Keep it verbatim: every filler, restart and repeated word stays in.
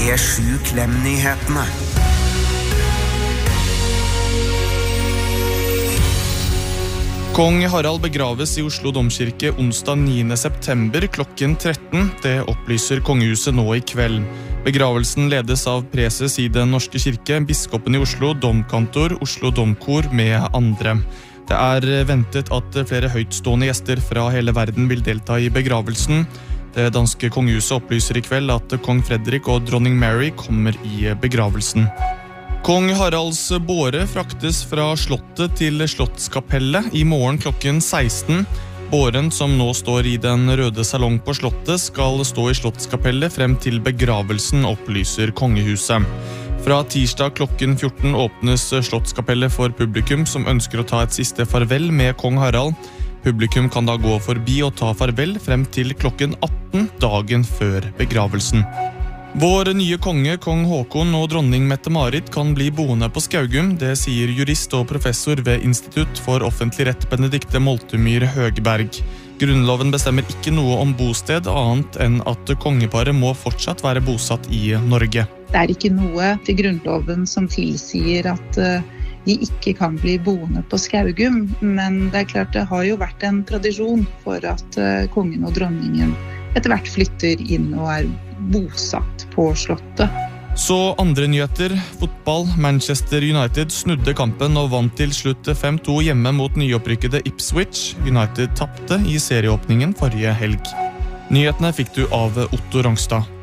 P sju Klem-nyhetene. Kong Harald begraves i Oslo Domkirke onsdag niende september klokken tretten. Det opplyser kongehuset nå i kveld. Begravelsen ledes av preses i Den Norske Kirke, biskopen i Oslo, domkantor, Oslo Domkor med andre. Det er ventet at flere høytstående gjester fra hele verden vil delta i begravelsen. Det danske kongehuset opplyser i kveld at kong Fredrik og dronning Mary kommer i begravelsen. Kong Haralds båre fraktes fra slottet til Slottskapellet i morgen klokken seksten. Båren, som nå står i den røde salong på slottet, skal stå i Slottskapellet frem til begravelsen, opplyser kongehuset. Fra tirsdag klokken fjorten åpnes Slottskapellet for publikum som ønsker å ta et siste farvel med kong Harald. Publikum kan da gå forbi og ta farvel frem til klokken atten dagen før begravelsen. Vår nye konge, kong Håkon og dronning Mette-Marit kan bli boende på Skaugum. Det sier jurist og professor ved Institutt for offentlig rett Benedikte Moltumyr Høgberg. Grunnloven bestemmer ikke noe om bosted, annet enn at kongeparet må fortsatt være bosatt i Norge. Det er ikke noe til grunnloven som tilsier at de ikke kan bli boende på Skaugum, men det er klart det har jo vært en tradisjon for at kongen og dronningen etter hvert flytter inn og er bosatt på slottet. Så andre nyheter. Fotball. Manchester United snudde kampen og vant til slutt fem to hjemme mot nyopprykkede Ipswich. United tappte i serieåpningen forrige helg. Nyhetene fikk du av Otto Rangstad.